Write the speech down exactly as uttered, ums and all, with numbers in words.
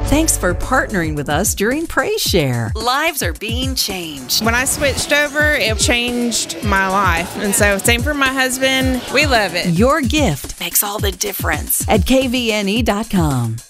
Thanks for partnering with us during Praise Share. Lives are being changed. When I switched over, it changed my life. And so same for my husband. We love it. Your gift Makes all the difference. at K V N E dot com.